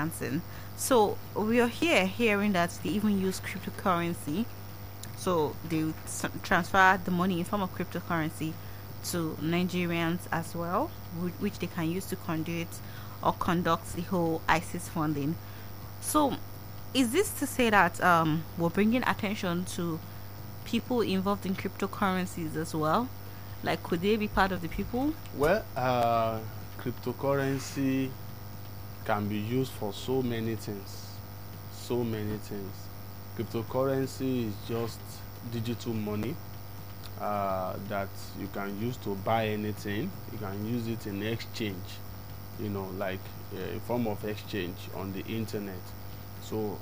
financing. So we are hearing that they even use cryptocurrency. So they transfer the money in form of cryptocurrency to Nigerians as well, which they can use to conduct the whole ISIS funding. So is this to say that we're bringing attention to people involved in cryptocurrencies as well? Like, could they be part of the people? Well, cryptocurrency can be used for so many things. So many things. Cryptocurrency is just digital money that you can use to buy anything. You can use it in exchange, like a form of exchange on the internet. So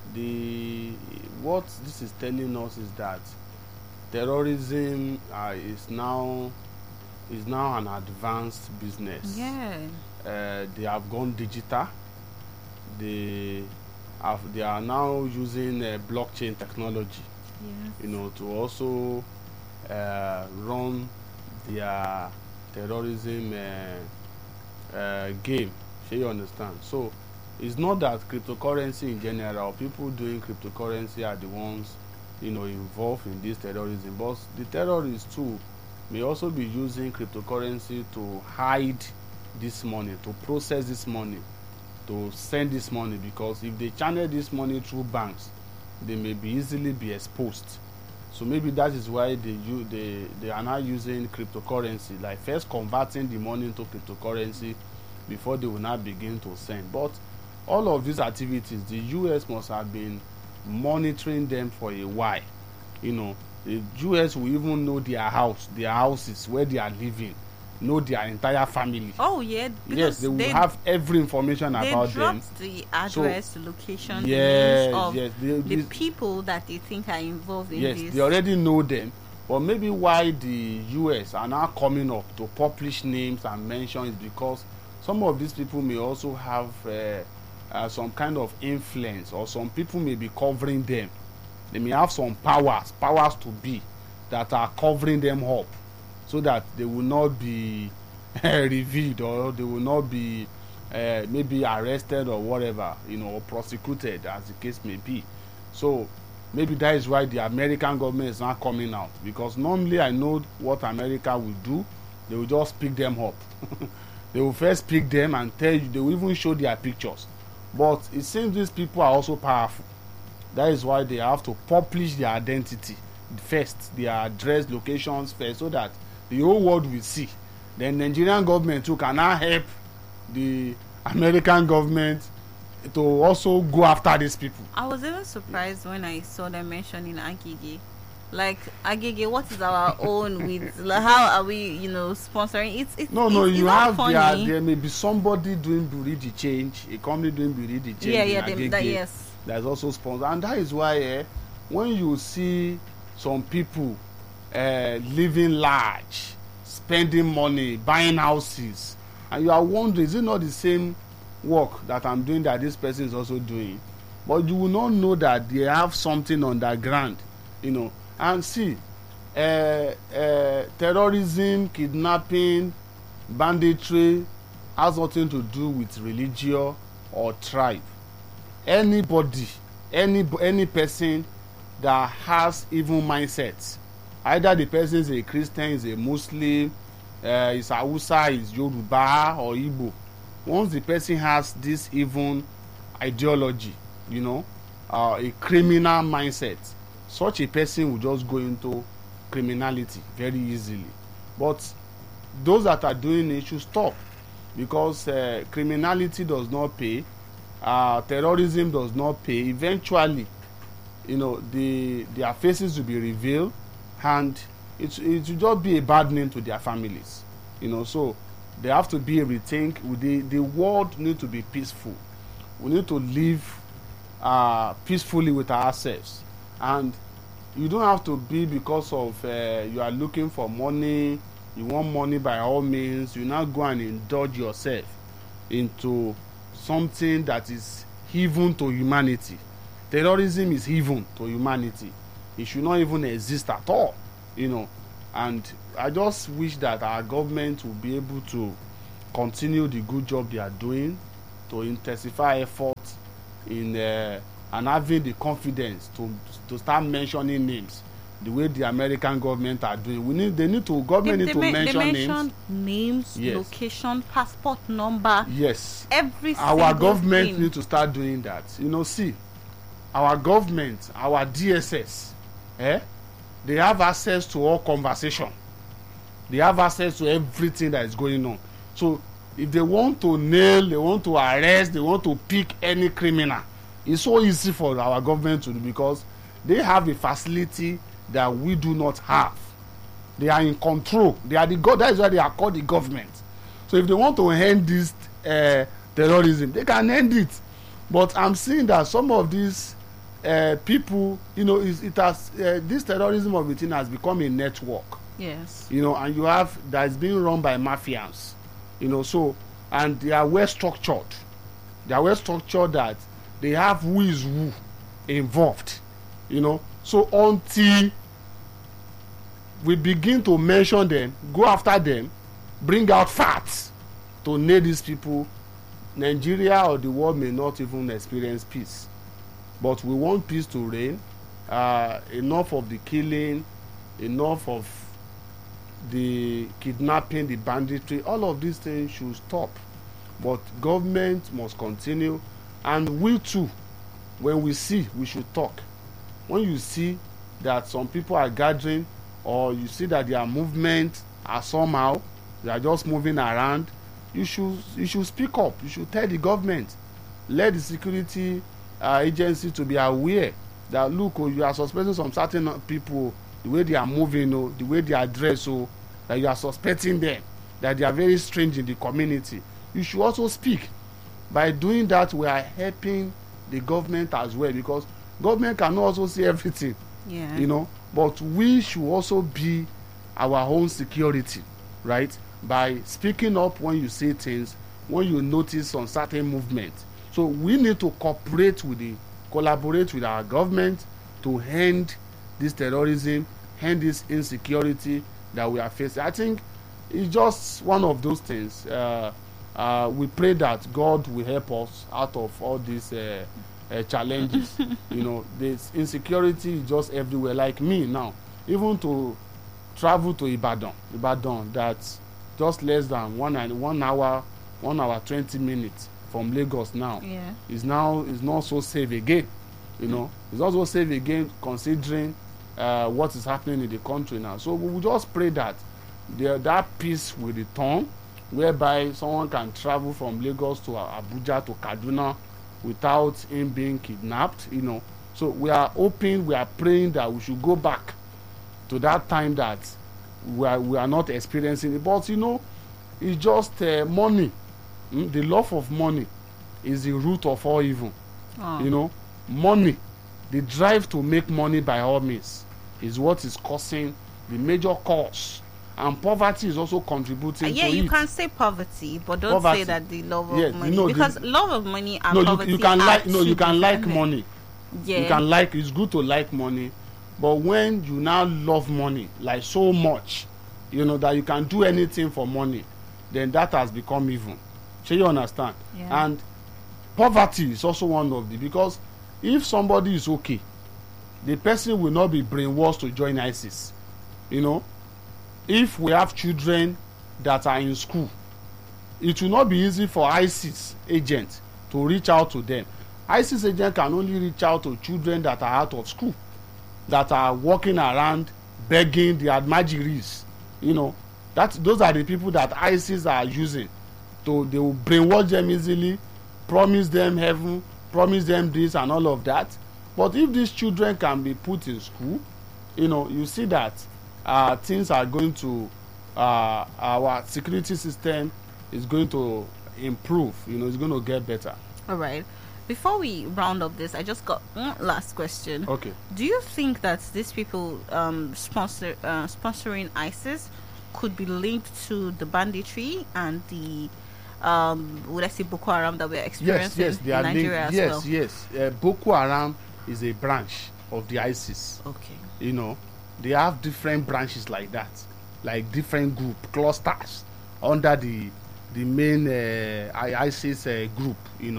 what this is telling us is that terrorism is now an advanced business. Yeah. They have gone digital. They are now using blockchain technology, Yes. to also run their terrorism game. So you understand? So it's not that cryptocurrency in general, people doing cryptocurrency are the ones, involved in this terrorism. But the terrorists too may also be using cryptocurrency to hide this money, to process this money, to send this money, because if they channel this money through banks, they may be easily be exposed. So maybe that is why they are now using cryptocurrency, like first converting the money into cryptocurrency before they will now begin to send. But all of these activities, the US must have been monitoring them for a while. The US will even know their houses, where they are living, know their entire family. Oh yeah. Yes, they will have every information about them. They dropped the address, the location, the Yes, names of yes. the people that they think are involved in Yes, this. they already know them. But maybe why the US are now coming up to publish names and mention is because some of these people may also have some kind of influence, or some people may be covering them. They may have some powers to be, that are covering them up, so that they will not be revealed, or they will not be maybe arrested or whatever, or prosecuted, as the case may be. So maybe that is why the American government is not coming out, because normally I know what America will do. They will just pick them up. They will first pick them and tell you, they will even show their pictures. But it seems these people are also powerful. That is why they have to publish their identity first, their address, locations first, so that the whole world will see. Then Nigerian government too can now help the American government to also go after these people. I was even surprised when I saw them mentioning Agege. Like, Agege, what is our own with? Like, how are we, sponsoring? It's No, it's you not have funny. there may be somebody doing Buridi Change, a company doing Buridi Change. Yeah, in that, Agege. yes. That's also sponsored, and that is why when you see some people living large, spending money, buying houses, and you are wondering, is it not the same work that I'm doing that this person is also doing? But you will not know that they have something underground, and see, terrorism, kidnapping, banditry has nothing to do with religion or tribe. Anybody, any person that has evil mindsets, either the person is a Christian, is a Muslim, is Hausa, is Yoruba or Igbo, once the person has this evil ideology, a criminal mindset, such a person will just go into criminality very easily. But those that are doing it should stop, because criminality does not pay. Terrorism does not pay. Eventually, their faces will be revealed, and it will just be a bad name to their families. So there have to be a rethink. The world need to be peaceful. We need to live peacefully with ourselves, and you don't have to be because of you are looking for money. You want money by all means. You now go and indulge yourself into something that is heathen to humanity. Terrorism is heathen to humanity. It should not even exist at all, and I just wish that our government will be able to continue the good job they are doing, to intensify effort in and having the confidence to start mentioning names the way the American government are doing. They need to mention names, yes. location, passport number. Yes. Every our government thing. need to start doing that. See, our government, our DSS, they have access to all conversation. They have access to everything that is going on. So if they want to nail, they want to arrest, they want to pick any criminal, it's so easy for our government to do because they have a facility that we do not have. They are in control. They are that is why they are called the government. So if they want to end this terrorism, they can end it. But I'm seeing that some of these people, this terrorism of it has become a network. Yes. And you have that is being run by mafians. So and they are well structured. They are well structured that they have who is who involved. So until we begin to mention them, go after them, bring out facts to nail these people, Nigeria or the world may not even experience peace. But we want peace to reign. Enough of the killing, enough of the kidnapping, the banditry, all of these things should stop. But government must continue, and we too, when we see, we should talk. When you see that some people are gathering, or you see that their movement are somehow, they are just moving around, you should speak up. You should tell the government, let the security agency to be aware that look, you are suspecting some certain people, the way they are moving, the way they are dressed, that you are suspecting them, that they are very strange in the community. You should also speak. By doing that, we are helping the government as well, because government cannot also see everything. Yeah. But we should also be our own security, right? By speaking up when you say things, when you notice on certain movement. So we need to collaborate with our government to end this terrorism, end this insecurity that we are facing. I think it's just one of those things. We pray that God will help us out of all these challenges. This insecurity is just everywhere. Like me now, even to travel to Ibadan, that's just less than 1 hour 20 minutes from Lagos now. Yeah. Is not so safe again. It's not so safe again considering what is happening in the country now. So we will just pray that that peace will return, whereby someone can travel from Lagos to Abuja to Kaduna without him being kidnapped. So we are hoping, we are praying that we should go back to that time that we are not experiencing it. But it's just money. The love of money is the root of all evil. Money, the drive to make money by all means, is what is causing the major cause, and poverty is also contributing to it. You can say poverty, but don't say that the love of money, because love of money and poverty you can like money. Yeah. You can it's good to like money, but when you now love money like so much, that you can do anything for money, then that has become evil. So you understand? Yeah. And poverty is also one of because if somebody is okay, the person will not be brainwashed to join ISIS. If we have children that are in school, it will not be easy for ISIS agents to reach out to them. ISIS agents can only reach out to children that are out of school, that are walking around begging the Almajiris. Those are the people that ISIS are using. They will brainwash them easily, promise them heaven, promise them this and all of that. But if these children can be put in school, you see that things are going to, our security system is going to improve. It's going to get better. All right. Before we round up this, I just got one last question. Okay. Do you think that these people sponsoring ISIS could be linked to the banditry and the would I say Boko Haram that we're experiencing they are in Nigeria linked. as well? Yes. Boko Haram is a branch of the ISIS. Okay. They have different branches like that, like different clusters under the main ISIS group.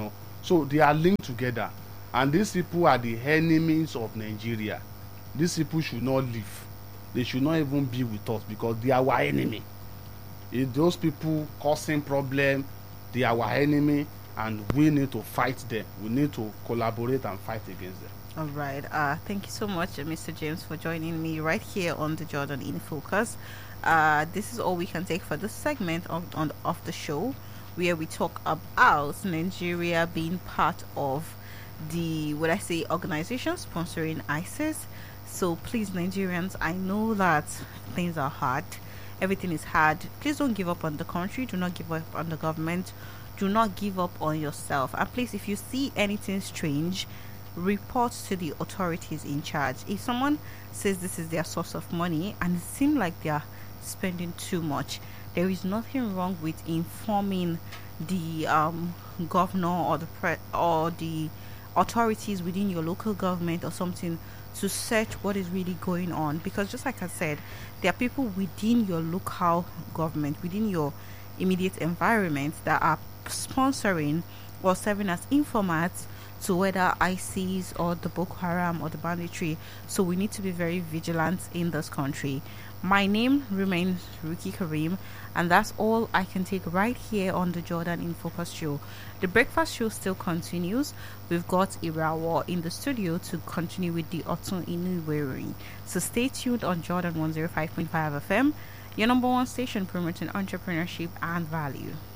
So they are linked together, and these people are the enemies of Nigeria. These people should not live. They should not even be with us because they are our enemy. If those people causing problem, they are our enemy, and we need to fight them. We need to collaborate and fight against them. All right. Thank you so much, Mr. James, for joining me right here on the Jordan in Focus. This is all we can take for this segment of the show, where we talk about Nigeria being part of the, would I say, organization sponsoring ISIS. So please, Nigerians, I know that things are hard. Everything is hard. Please don't give up on the country. Do not give up on the government. Do not give up on yourself. And please, if you see anything strange, report to the authorities in charge. If someone says this is their source of money and it seems like they are spending too much, there is nothing wrong with informing the governor or the authorities within your local government or something to search what is really going on. Because just like I said, there are people within your local government, within your immediate environment, that are sponsoring or serving as informants to whether ISIS or the Boko Haram or the banditry. So we need to be very vigilant in this country. My name remains Ruki Karim, and that's all I can take right here on the Jordan in Focus show. The breakfast show still continues. We've got Irawa in the studio to continue with the Otun Inuweri. So stay tuned on Jordan 105.5 FM, your number one station promoting entrepreneurship and value.